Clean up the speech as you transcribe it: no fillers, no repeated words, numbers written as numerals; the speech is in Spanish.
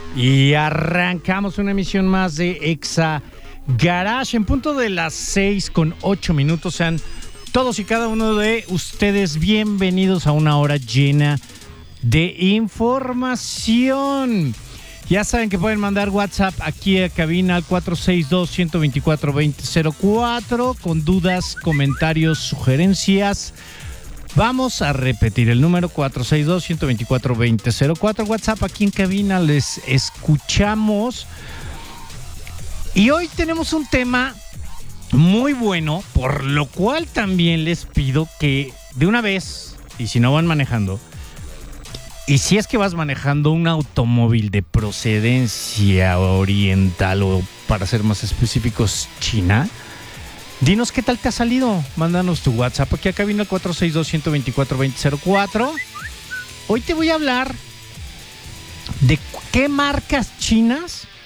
Y arrancamos una emisión más de Exa Garage en punto de las 6:08. Sean todos y cada uno de ustedes bienvenidos a una hora llena de información. Ya saben que pueden mandar WhatsApp aquí a cabina al 462-124-2004 con dudas, comentarios, sugerencias. Vamos a repetir el número 462-124-2004. WhatsApp aquí en cabina, les escuchamos. Y hoy tenemos un tema muy bueno, por lo cual también les pido que de una vez, y si no van manejando, y si es que vas manejando un automóvil de procedencia oriental o, para ser más específicos, China, dinos qué tal te ha salido. Mándanos tu WhatsApp aquí a cabina 462-124-2004. Hoy te voy a hablar de qué marcas chinas